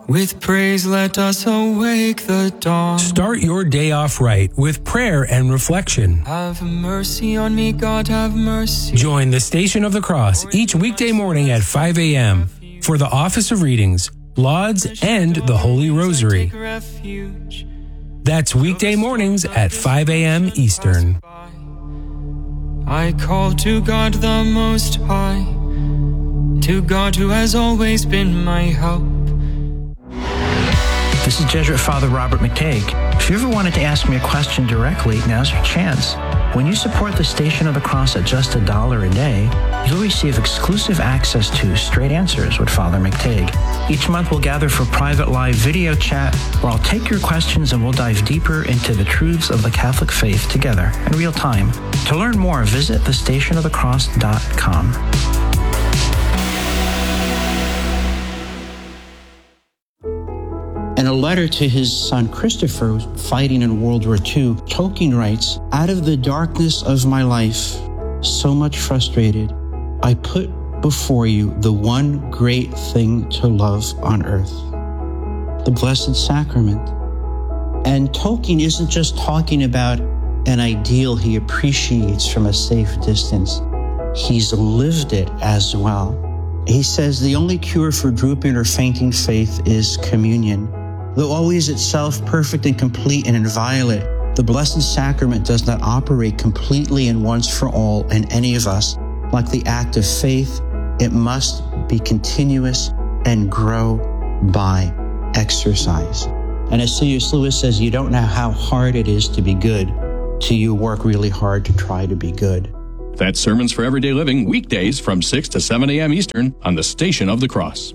With praise let us awake the dawn. Start your day off right with prayer and reflection. Have mercy on me, God, have mercy. Join the Station of the Cross each weekday morning at 5 a.m. for the Office of Readings, Lauds, and the Holy Rosary. That's weekday mornings at 5 a.m. Eastern. I call to God the Most High, to God who has always been my help. This is Jesuit Father Robert McTague. If you ever wanted to ask me a question directly, now's your chance. When you support the Station of the Cross at just $1 a day, you'll receive exclusive access to Straight Answers with Father McTague. Each month we'll gather for private live video chat where I'll take your questions and we'll dive deeper into the truths of the Catholic faith together in real time. To learn more, visit thestationofthecross.com. In a letter to his son Christopher, fighting in World War II, Tolkien writes, "Out of the darkness of my life, so much frustrated, I put before you the one great thing to love on earth, the Blessed Sacrament." And Tolkien isn't just talking about an ideal he appreciates from a safe distance. He's lived it as well. He says the only cure for drooping or fainting faith is communion. Though always itself perfect and complete and inviolate, the Blessed Sacrament does not operate completely and once for all in any of us. Like the act of faith, it must be continuous and grow by exercise. And as C.S. Lewis says, you don't know how hard it is to be good till you work really hard to try to be good. That's Sermons for Everyday Living, weekdays from 6 to 7 a.m. Eastern on the Station of the Cross.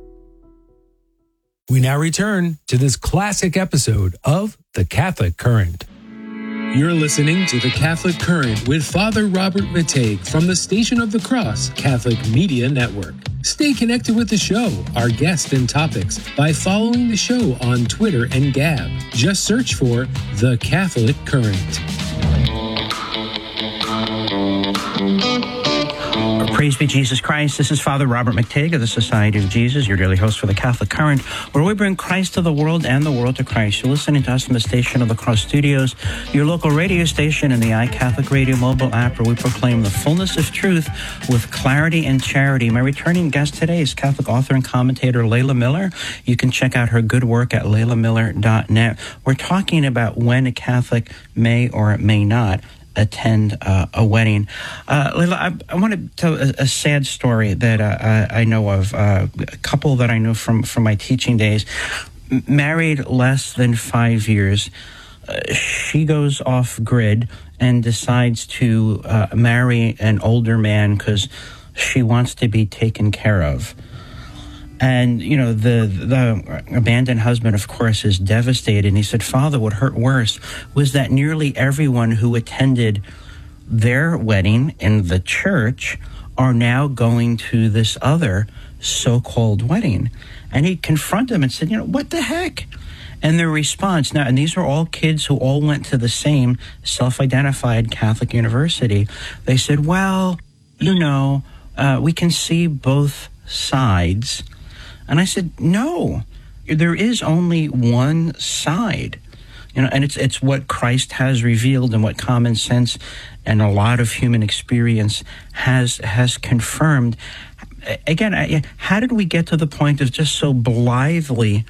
We now return to this classic episode of The Catholic Current. You're listening to The Catholic Current with Father Robert McTague from the Station of the Cross Catholic Media Network. Stay connected with the show, our guests and topics, by following the show on Twitter and Gab. Just search for The Catholic Current. Praise be Jesus Christ. This is Father Robert McTague of the Society of Jesus, your daily host for the Catholic Current, where we bring Christ to the world and the world to Christ. You're listening to us from the Station of the Cross Studios, your local radio station, and the iCatholic Radio mobile app, where we proclaim the fullness of truth with clarity and charity. My returning guest today is Catholic author and commentator Leila Miller. You can check out her good work at leilamiller.net. We're talking about when a Catholic may or may not attend a wedding. Leila, I want to tell a sad story that I know of. A couple that I know from my teaching days, married less than 5 years. She goes off grid and decides to marry an older man because she wants to be taken care of. And, you know, the abandoned husband, of course, is devastated. And he said, Father, what hurt worse was that nearly everyone who attended their wedding in the church are now going to this other so-called wedding. And he confronted them and said, you know, what the heck? And their response, now, and these are all kids who all went to the same self-identified Catholic university. They said, well, you know, we can see both sides. And I said, no, there is only one side, you know, and it's what Christ has revealed and what common sense and a lot of human experience has confirmed. Again, how did we get to the point of just so blithely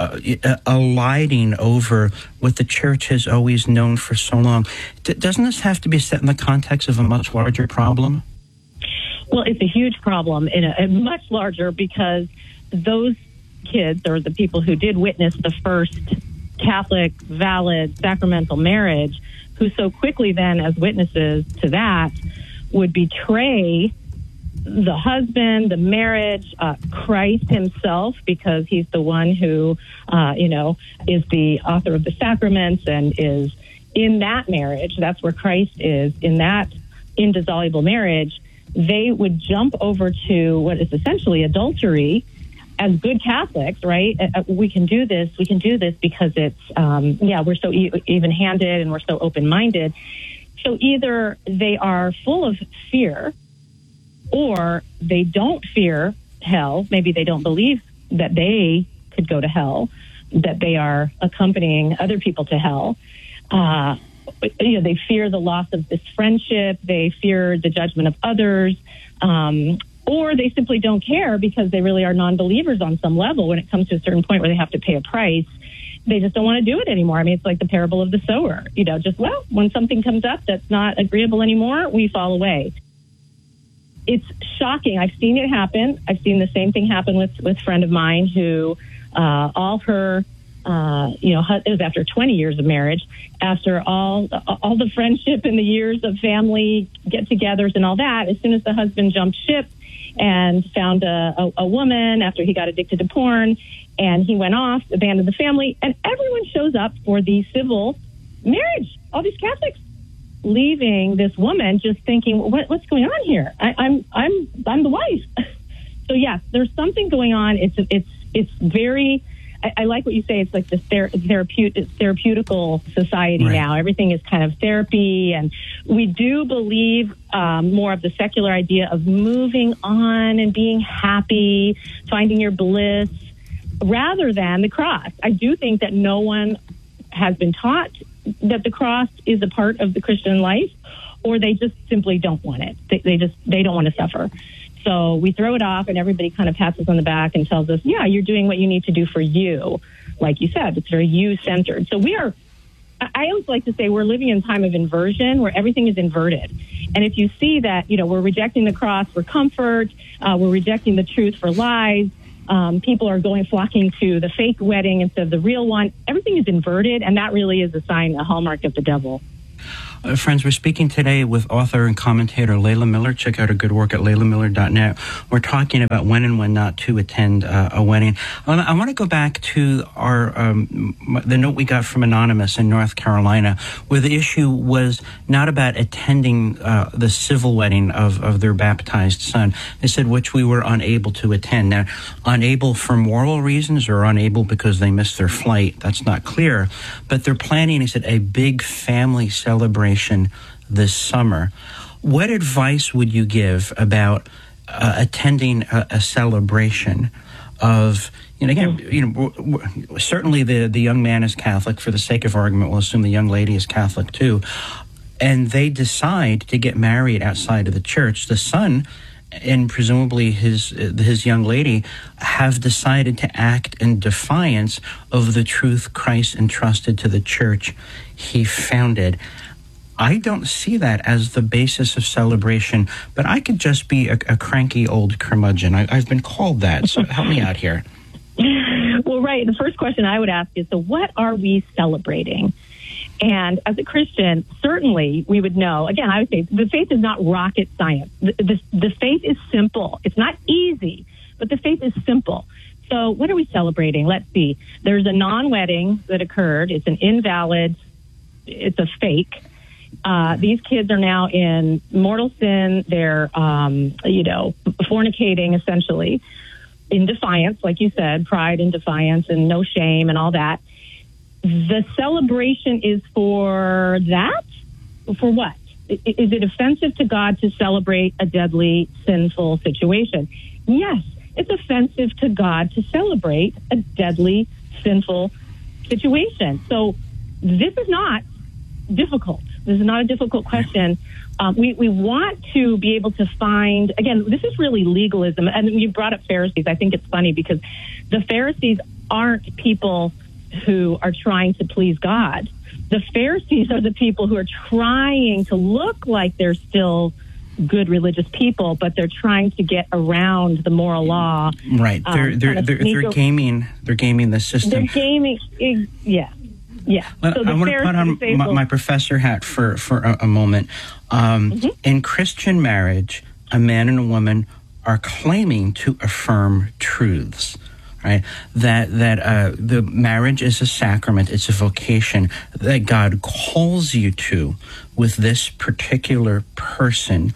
alighting over what the church has always known for so long? Doesn't this have to be set in the context of a much larger problem? Well, it's a huge problem in a much larger, because those kids, or the people who did witness the first Catholic, valid, sacramental marriage, who so quickly then, as witnesses to that, would betray the husband, the marriage, Christ himself, because he's the one who, is the author of the sacraments and is in that marriage. That's where Christ is, in that indissoluble marriage. They would jump over to what is essentially adultery. As good Catholics, right? We can do this because it's, we're so even-handed and we're so open-minded. So either they are full of fear, or they don't fear hell. Maybe they don't believe that they could go to hell, that they are accompanying other people to hell. They fear the loss of this friendship. They fear the judgment of others. Or they simply don't care because they really are non-believers on some level. When it comes to a certain point where they have to pay a price, they just don't want to do it anymore. I mean, it's like the parable of the sower. When something comes up that's not agreeable anymore, we fall away. It's shocking. I've seen it happen. I've seen the same thing happen with a friend of mine who all her, it was after 20 years of marriage, after all the friendship and the years of family get-togethers and all that, as soon as the husband jumped ship and found a woman after he got addicted to porn, and he went off, abandoned the family, and everyone shows up for the civil marriage. All these Catholics leaving this woman, just thinking, what's going on here? I'm the wife. So yes, there's something going on. It's very. I like what you say. It's like the therapeutical society right now. Everything is kind of therapy, and we do believe more of the secular idea of moving on and being happy, finding your bliss, rather than the cross. I do think that no one has been taught that the cross is a part of the Christian life, or they just simply don't want it. They don't want to suffer. So we throw it off, and everybody kind of pats us on the back and tells us, yeah, you're doing what you need to do for you. Like you said, it's very you-centered. So I always like to say we're living in a time of inversion where everything is inverted. And if you see that, we're rejecting the cross for comfort, we're rejecting the truth for lies, people are flocking to the fake wedding instead of the real one. Everything is inverted, and that really is a hallmark of the devil. Friends, we're speaking today with author and commentator Layla Miller. Check out her good work at laylamiller.net. We're talking about when and when not to attend a wedding. I want to go back to the note we got from Anonymous in North Carolina, where the issue was not about attending the civil wedding of their baptized son. They said which we were unable to attend. Now, unable for moral reasons or unable because they missed their flight, that's not clear. But they're planning, he said, a big family celebration this summer. What advice would you give about attending a celebration of, certainly the young man is Catholic. For the sake of argument, we'll assume the young lady is Catholic too. And they decide to get married outside of the church. The son and presumably his young lady have decided to act in defiance of the truth Christ entrusted to the church he founded. I don't see that as the basis of celebration, but I could just be a cranky old curmudgeon. I've been called that, so help me out here. Well, right. The first question I would ask is, so what are we celebrating? And as a Christian, certainly we would know. Again, I would say the faith is not rocket science. The faith is simple. It's not easy, but the faith is simple. So what are we celebrating? Let's see. There's a non-wedding that occurred. It's an invalid. It's a fake. These kids are now in mortal sin. They're, fornicating, essentially, in defiance, like you said, pride and defiance and no shame and all that. The celebration is for that? For what? Is it offensive to God to celebrate a deadly, sinful situation? Yes, it's offensive to God to celebrate a deadly, sinful situation. So this is not difficult. This is not a difficult question. We want to be able to find, again, this is really legalism. And you brought up Pharisees. I think it's funny because the Pharisees aren't people who are trying to please God. The Pharisees are the people who are trying to look like they're still good religious people, but they're trying to get around the moral law. Right. They're gaming the system. They're gaming. Yeah. Yeah. Well, so I want to put on my professor hat for a moment. In Christian marriage, a man and a woman are claiming to affirm truths. Right, that the marriage is a sacrament, it's a vocation that God calls you to with this particular person,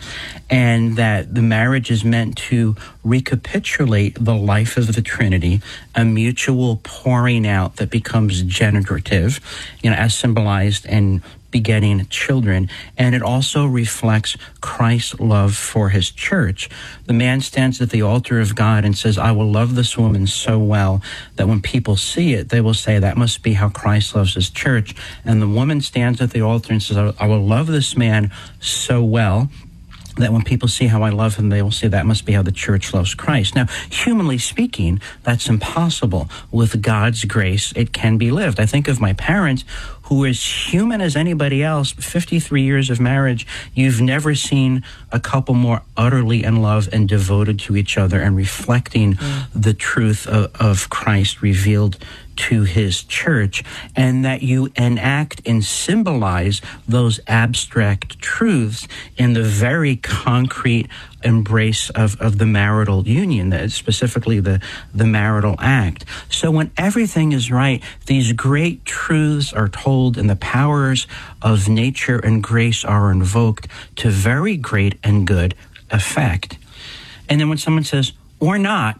and that the marriage is meant to recapitulate the life of the Trinity, a mutual pouring out that becomes generative, as symbolized in begetting children, and it also reflects Christ's love for his church. The man stands at the altar of God and says, I will love this woman so well that when people see it, they will say, that must be how Christ loves his church. And the woman stands at the altar and says, I will love this man so well that when people see how I love him, they will say that must be how the church loves Christ. Now, humanly speaking, that's impossible. With God's grace, it can be lived. I think of my parents, who is human as anybody else, 53 years of marriage. You've never seen a couple more utterly in love and devoted to each other and reflecting the truth of Christ revealed to his church, and that you enact and symbolize those abstract truths in the very concrete embrace of the marital union, specifically the marital act. So when everything is right, these great truths are told and the powers of nature and grace are invoked to very great and good effect. And then when someone says, or not,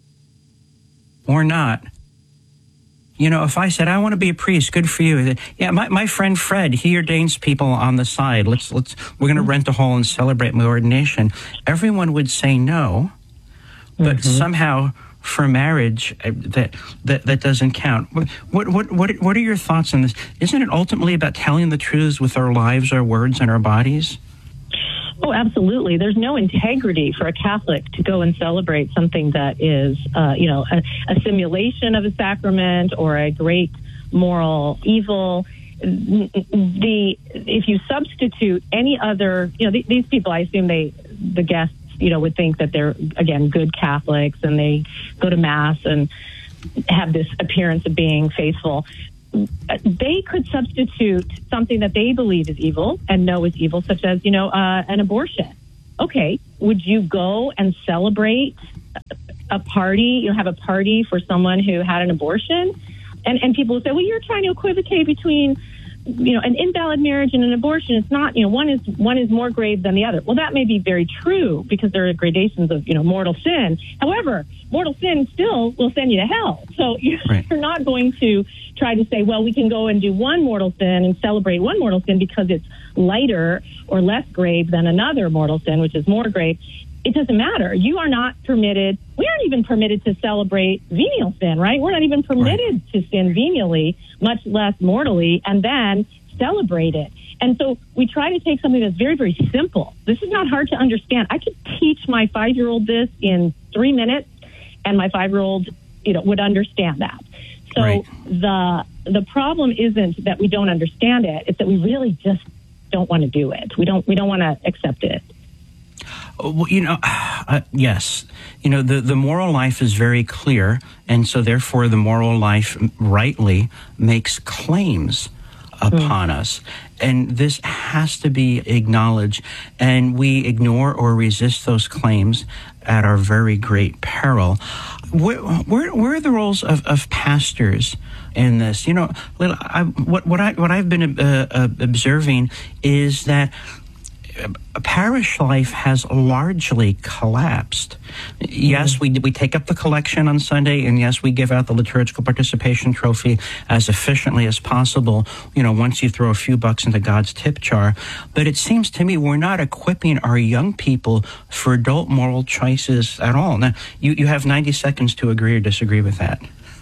if I said, I want to be a priest, good for you. Yeah, my friend Fred, he ordains people on the side. We're going to rent a hall and celebrate my ordination. Everyone would say no, but somehow for marriage, that doesn't count. What are your thoughts on this? Isn't it ultimately about telling the truths with our lives, our words, and our bodies? Oh, absolutely. There's no integrity for a Catholic to go and celebrate something that is, a simulation of a sacrament or a great moral evil. If you substitute any other, these people, I assume the guests, would think that they're, again, good Catholics and they go to Mass and have this appearance of being faithful. They could substitute something that they believe is evil and know is evil, such as, an abortion. Okay, would you go and celebrate a party, have a party for someone who had an abortion? And people will say, well, you're trying to equivocate between, an invalid marriage and an abortion. It's not, one is more grave than the other. Well, that may be very true because there are gradations of, mortal sin. However, mortal sin still will send you to hell. So you're not going to try to say, well, we can go and do one mortal sin and celebrate one mortal sin because it's lighter or less grave than another mortal sin, which is more grave. It doesn't matter. You are not permitted. We aren't even permitted to celebrate venial sin, right? We're not even permitted to sin venially, much less mortally, and then celebrate it. And so we try to take something that's very, very simple. This is not hard to understand. I could teach my 5-year-old this in 3 minutes, and my 5-year-old, would understand that. So the problem isn't that we don't understand it; it's that we really just don't want to do it. We don't want to accept it. Well, yes. The moral life is very clear, and so therefore the moral life rightly makes claims upon us. And this has to be acknowledged, and we ignore or resist those claims at our very great peril. Where are the roles of pastors in this? What I've been observing is that parish life has largely collapsed. Yes, we take up the collection on Sunday, and yes, we give out the liturgical participation trophy as efficiently as possible, once you throw a few bucks into God's tip jar. But it seems to me we're not equipping our young people for adult moral choices at all. Now, you have 90 seconds to agree or disagree with that.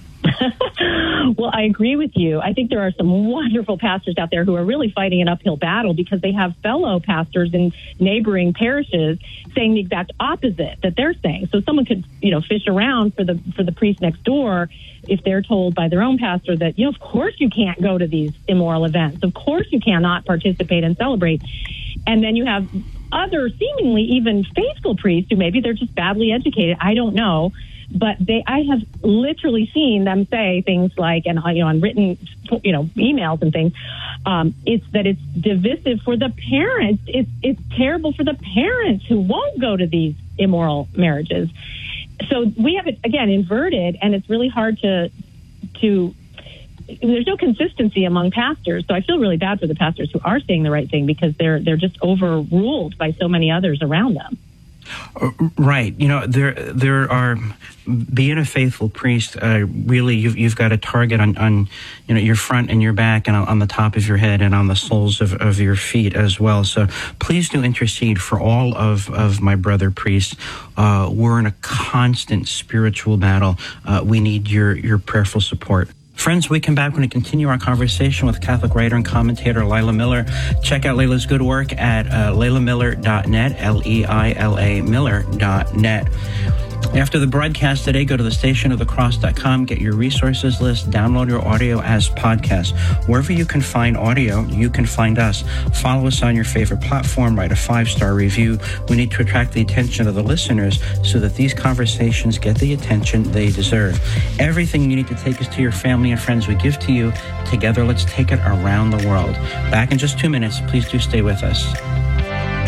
Well, I agree with you. I think there are some wonderful pastors out there who are really fighting an uphill battle because they have fellow pastors in neighboring parishes saying the exact opposite that they're saying. So someone could, fish around for the priest next door if they're told by their own pastor that, of course you can't go to these immoral events. Of course you cannot participate and celebrate. And then you have other seemingly even faithful priests who maybe they're just badly educated. I don't know. But I have literally seen them say things like, and on written, emails and things, it's divisive for the parents. It's terrible for the parents who won't go to these immoral marriages. So we have it again inverted, and it's really hard to there's no consistency among pastors. So I feel really bad for the pastors who are saying the right thing, because they're just overruled by so many others around them. Right. There are, being a faithful priest, really, you've got a target on your front and your back and on the top of your head and on the soles of your feet as well. So please do intercede for all of my brother priests. We're in a constant spiritual battle. We need your prayerful support. Friends, we come back when we continue our conversation with Catholic writer and commentator Leila Miller. Check out Leila's good work at leilamiller.net, Leila Miller.net. After the broadcast today, go to thestationofthecross.com, get your resources list, download your audio as podcasts. Wherever you can find audio, you can find us. Follow us on your favorite platform, write a 5-star review. We need to attract the attention of the listeners so that these conversations get the attention they deserve. Everything you need to take us to your family and friends, we give to you. Together, let's take it around the world. Back in just 2 minutes. Please do stay with us.